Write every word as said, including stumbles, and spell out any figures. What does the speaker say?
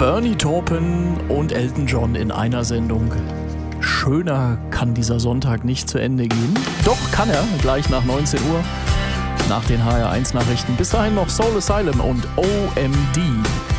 Bernie Taupin und Elton John in einer Sendung. Schöner kann dieser Sonntag nicht zu Ende gehen. Doch kann er, gleich nach neunzehn Uhr, nach den H R eins Nachrichten. Bis dahin noch Soul Asylum und O M D.